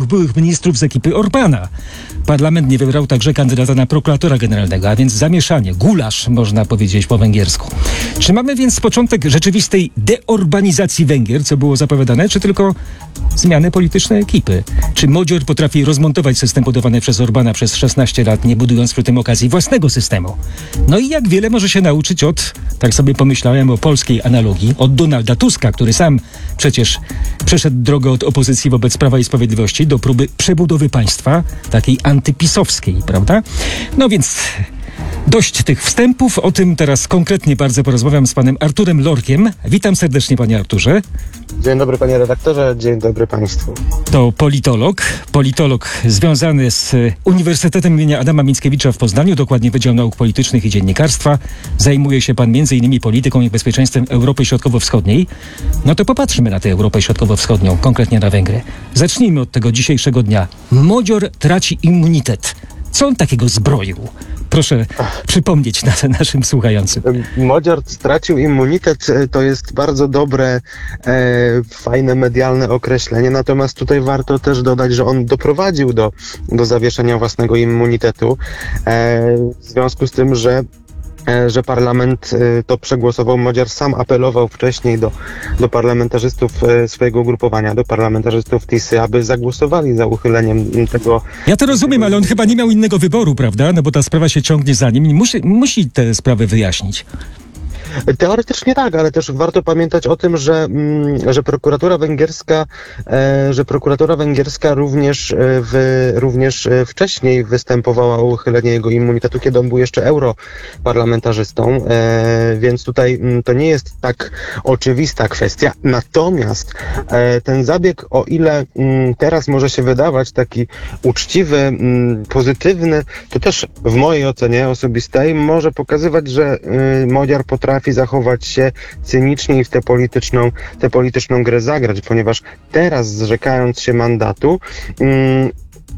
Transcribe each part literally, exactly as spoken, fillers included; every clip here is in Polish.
byłych ministrów z ekipy Orbána. Parlament nie wybrał także kandydata na prokuratora generalnego, a więc zamieszanie, gulasz, można powiedzieć po węgiersku. Czy mamy więc początek rzeczywistej deorbanizacji Węgier, co było zapowiadane, czy tylko zmiany polityczne ekipy? Czy Magyar potrafi rozmontować system budowany przez Orbána przez szesnaście lat, nie budując przy tym okazji własnego systemu? No i jak wiele może się nauczyć od, tak sobie pomyślałem o polskiej analogii, od Donalda Tuska, który sam przecież przeszedł drogę od opozycji wobec Prawa i Sprawiedliwości do próby przebudowy państwa, takiej antypisowskiej, prawda? No więc dość tych wstępów, o tym teraz konkretnie bardzo porozmawiam z panem Arturem Lorkiem. Witam serdecznie, panie Arturze. Dzień dobry, panie redaktorze, dzień dobry państwu. To politolog, politolog związany z Uniwersytetem imienia Adama Mickiewicza w Poznaniu, dokładnie Wydział Nauk Politycznych i Dziennikarstwa. Zajmuje się pan między innymi polityką i bezpieczeństwem Europy Środkowo-Wschodniej. No to popatrzmy na tę Europę Środkowo-Wschodnią, konkretnie na Węgry. Zacznijmy od tego dzisiejszego dnia. Magyar traci immunitet. Co on takiego zbroił? Proszę przypomnieć na naszym słuchającym. Magyar stracił immunitet, to jest bardzo dobre, e, fajne medialne określenie, natomiast tutaj warto też dodać, że on doprowadził do, do zawieszenia własnego immunitetu, e, w związku z tym, że że parlament to przegłosował. Magyar sam apelował wcześniej do, do parlamentarzystów swojego ugrupowania, do parlamentarzystów Tisy, aby zagłosowali za uchyleniem tego. Ja to rozumiem, ale on chyba nie miał innego wyboru, prawda? No bo ta sprawa się ciągnie za nim i musi, musi tę sprawę wyjaśnić. Teoretycznie tak, ale też warto pamiętać o tym, że, że prokuratura węgierska, że prokuratura węgierska również, w, również wcześniej występowała o uchylenie jego immunitetu, kiedy on był jeszcze europarlamentarzystą, więc tutaj to nie jest tak oczywista kwestia. Natomiast ten zabieg, o ile teraz może się wydawać taki uczciwy, pozytywny, to też w mojej ocenie osobistej może pokazywać, że Magyar potrafi zachować się cynicznie i w tę polityczną, tę polityczną grę zagrać, ponieważ teraz, zrzekając się mandatu, mm,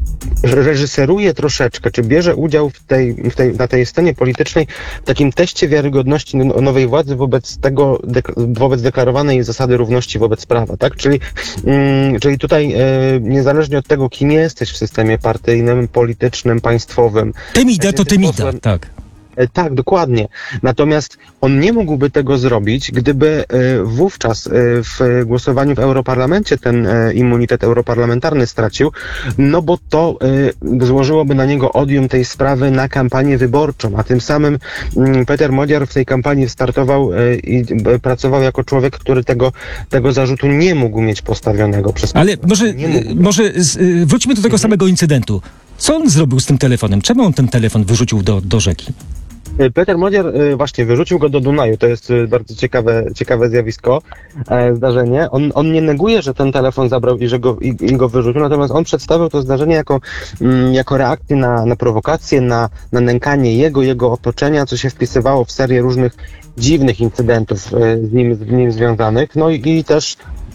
reżyseruje troszeczkę, czy bierze udział w tej, w tej, na tej scenie politycznej w takim teście wiarygodności nowej władzy wobec tego, dek- wobec deklarowanej zasady równości wobec prawa, tak? Czyli, mm, czyli tutaj e, niezależnie od tego, kim jesteś w systemie partyjnym, politycznym, państwowym. Temida to Temida, tak. Tak, dokładnie. Natomiast on nie mógłby tego zrobić, gdyby wówczas w głosowaniu w Europarlamencie ten immunitet europarlamentarny stracił, no bo to złożyłoby na niego odium tej sprawy na kampanię wyborczą, a tym samym Peter Magyar w tej kampanii startował i pracował jako człowiek, który tego, tego zarzutu nie mógł mieć postawionego przez... Ale może, może wróćmy do tego samego incydentu. Co on zrobił z tym telefonem? Czemu on ten telefon wyrzucił do, do rzeki? Peter Magyar właśnie wyrzucił go do Dunaju. To jest bardzo ciekawe, ciekawe zjawisko, e, zdarzenie. On, on nie neguje, że ten telefon zabrał i że go, i, i go wyrzucił, natomiast on przedstawił to zdarzenie jako, mm, jako reakcję na, na prowokację, na, na nękanie jego, jego otoczenia, co się wpisywało w serię różnych dziwnych incydentów e, z, nim, z nim związanych. No i, i też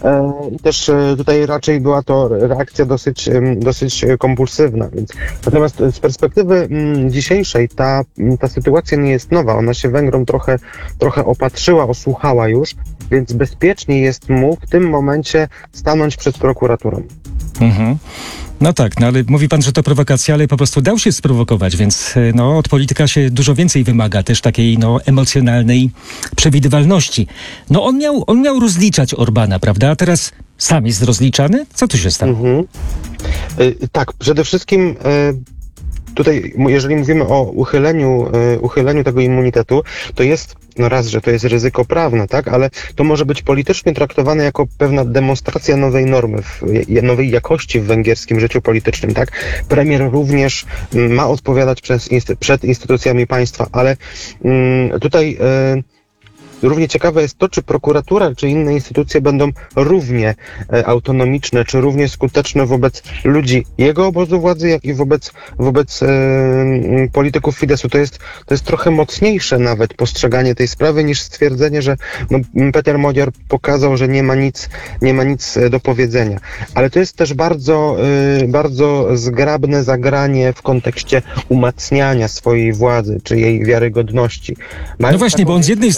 I też tutaj raczej była to reakcja dosyć, dosyć kompulsywna. Więc. Natomiast z perspektywy dzisiejszej ta, ta sytuacja nie jest nowa. Ona się Węgrom trochę, trochę opatrzyła, osłuchała już, więc bezpiecznie jest mu w tym momencie stanąć przed prokuraturą. Mhm. No tak, no ale mówi pan, że to prowokacja, ale po prostu dał się sprowokować, więc no, od polityka się dużo więcej wymaga, też takiej no, emocjonalnej przewidywalności. No on miał, on miał rozliczać Orbána, prawda? A teraz sam jest rozliczany? Co tu się stało? Mhm. Y, tak, przede wszystkim... Y- Tutaj, jeżeli mówimy o uchyleniu, uchyleniu tego immunitetu, to jest, no raz, że to jest ryzyko prawne, tak, ale to może być politycznie traktowane jako pewna demonstracja nowej normy, w, nowej jakości w węgierskim życiu politycznym, tak. Premier również ma odpowiadać przez, przed instytucjami państwa, ale mm, tutaj... Y, Równie ciekawe jest to, czy prokuratura, czy inne instytucje będą równie e, autonomiczne, czy równie skuteczne wobec ludzi jego obozu władzy, jak i wobec, wobec e, polityków Fideszu. To jest, to jest trochę mocniejsze nawet postrzeganie tej sprawy niż stwierdzenie, że no, Peter Magyar pokazał, że nie ma nic, nie ma nic do powiedzenia. Ale to jest też bardzo, e, bardzo zgrabne zagranie w kontekście umacniania swojej władzy, czy jej wiarygodności. Mając no właśnie, bo on z jednej strony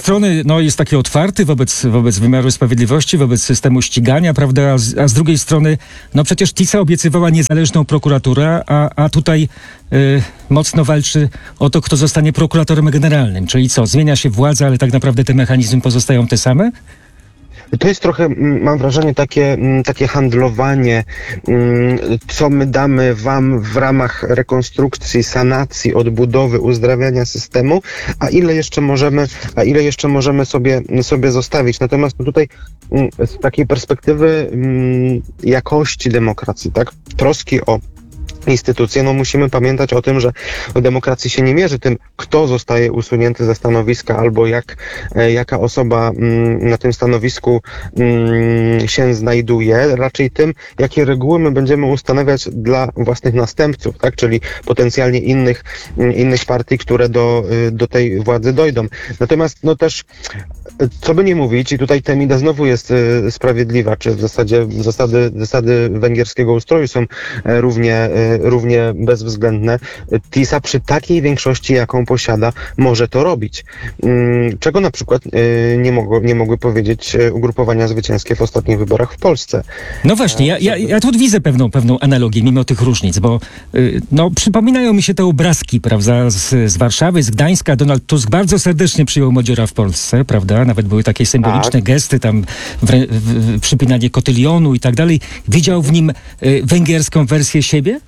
no, jest taki otwarty wobec, wobec wymiaru sprawiedliwości, wobec systemu ścigania, prawda? A z, a z drugiej strony, no przecież Tisza obiecywała niezależną prokuraturę, a, a tutaj y, mocno walczy o to, kto zostanie prokuratorem generalnym. Czyli co, zmienia się władza, ale tak naprawdę te mechanizmy pozostają te same? To jest trochę, mm, mam wrażenie, takie, mm, takie handlowanie, mm, co my damy wam w ramach rekonstrukcji, sanacji, odbudowy, uzdrawiania systemu, a ile jeszcze możemy, a ile jeszcze możemy sobie, sobie zostawić. Natomiast no tutaj mm, z takiej perspektywy mm, jakości demokracji, tak, troski o instytucje, no musimy pamiętać o tym, że w demokracji się nie mierzy tym, kto zostaje usunięty ze stanowiska albo jak, e, jaka osoba mm, na tym stanowisku mm, się znajduje, raczej tym, jakie reguły my będziemy ustanawiać dla własnych następców, tak, czyli potencjalnie innych, mm, innych partii, które do, y, do tej władzy dojdą. Natomiast no też, y, co by nie mówić, i tutaj Temida znowu jest y, sprawiedliwa, czy w zasadzie zasady, zasady węgierskiego ustroju są y, równie y, równie bezwzględne. Tisza przy takiej większości, jaką posiada, może to robić. Czego na przykład nie, mogło, nie mogły powiedzieć ugrupowania zwycięskie w ostatnich wyborach w Polsce. No właśnie, ja, ja, ja tu widzę pewną, pewną analogię, mimo tych różnic, bo no, przypominają mi się te obrazki, prawda, z, z Warszawy, z Gdańska. Donald Tusk bardzo serdecznie przyjął Modziora w Polsce, prawda, nawet były takie symboliczne tak. gesty, tam w, w, w, przypinanie kotylionu i tak dalej. Widział w nim y, węgierską wersję siebie?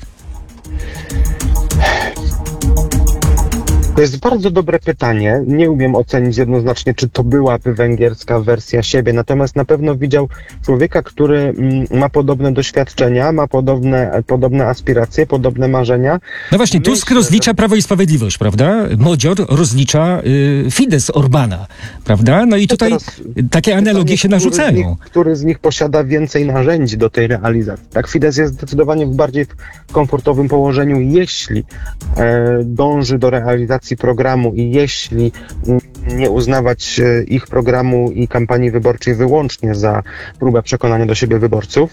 To jest bardzo dobre pytanie. Nie umiem ocenić jednoznacznie, czy to byłaby węgierska wersja siebie, natomiast na pewno widział człowieka, który mm, ma podobne doświadczenia, ma podobne, podobne aspiracje, podobne marzenia. No właśnie, Myślę, Tusk rozlicza że... Prawo i Sprawiedliwość, prawda? Modzior rozlicza y, Fidesz Orbana, prawda? No i To tutaj teraz takie analogie pytanie, się który z, narzucają. nich, który z nich posiada więcej narzędzi do tej realizacji? Tak, Fidesz jest zdecydowanie w bardziej komfortowym położeniu, jeśli e, dąży do realizacji programu i jeśli nie uznawać ich programu i kampanii wyborczej wyłącznie za próbę przekonania do siebie wyborców,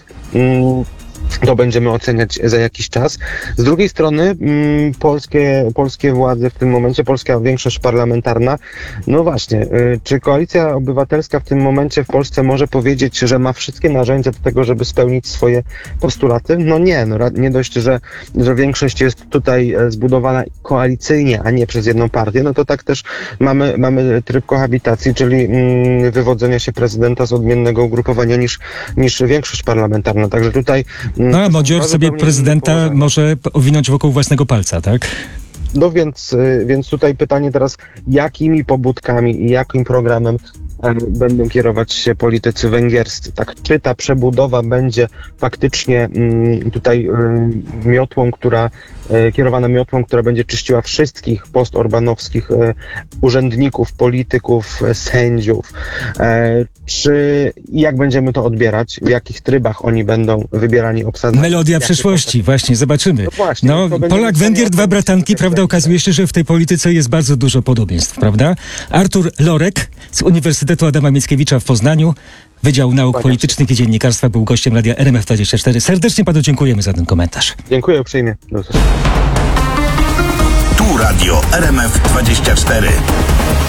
to będziemy oceniać za jakiś czas. Z drugiej strony mm, polskie, polskie władze w tym momencie, polska większość parlamentarna, no właśnie, y, czy Koalicja Obywatelska w tym momencie w Polsce może powiedzieć, że ma wszystkie narzędzia do tego, żeby spełnić swoje postulaty? No nie, no nie dość, że, że większość jest tutaj zbudowana koalicyjnie, a nie przez jedną partię, no to tak też mamy, mamy tryb kohabitacji, czyli mm, wywodzenia się prezydenta z odmiennego ugrupowania niż, niż większość parlamentarna. Także tutaj No a Modzior sobie prezydenta może owinąć wokół własnego palca, tak? No więc, więc tutaj pytanie teraz, jakimi pobudkami i jakim programem będą kierować się politycy węgierscy. Tak, czy ta przebudowa będzie faktycznie tutaj miotłą, która kierowana miotłą, która będzie czyściła wszystkich post-orbanowskich urzędników, polityków, sędziów. Czy jak będziemy to odbierać? W jakich trybach oni będą wybierani, obsadzani? Melodia przyszłości, właśnie, zobaczymy. No właśnie, no, to Polak, Węgier, dwa bratanki, prawda, okazuje się, że w tej polityce jest bardzo dużo podobieństw, prawda? Artur Lorek z Uniwersytetu Adama Mickiewicza w Poznaniu, Wydział Nauk Politycznych i Dziennikarstwa, był gościem Radia R M F dwadzieścia cztery. Serdecznie panu dziękujemy za ten komentarz. Dziękuję uprzejmie. Do usłyszenia. Tu Radio R M F dwadzieścia cztery.